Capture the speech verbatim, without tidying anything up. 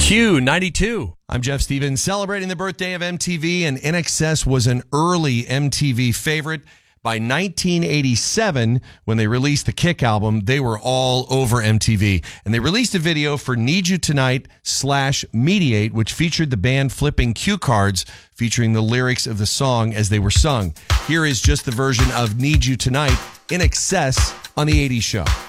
Q ninety-two. I'm Jeff Stevens, celebrating the birthday of M T V, and I N X S was an early M T V favorite. By nineteen eighty-seven, when they released the Kick album, they were all over M T V. And they released a video for Need You Tonight slash Mediate, which featured the band flipping cue cards featuring the lyrics of the song as they were sung. Here is just the version of Need You Tonight, I N X S on the eighties Show.